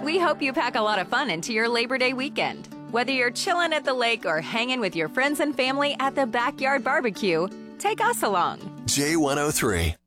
We hope you pack a lot of fun into your Labor Day weekend. Whether you're chilling at the lake or hanging with your friends and family at the backyard barbecue, take us along. J103.